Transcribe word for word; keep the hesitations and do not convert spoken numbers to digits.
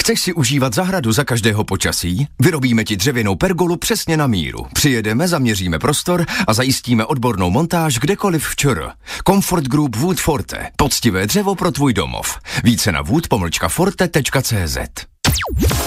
Chceš si užívat zahradu za každého počasí? Vyrobíme ti dřevěnou pergolu přesně na míru. Přijedeme, zaměříme prostor a zajistíme odbornou montáž kdekoliv v ČR. Comfort Group Wood Forte. Poctivé dřevo pro tvůj domov. Více na wood pomlčka forte tečka cé zet.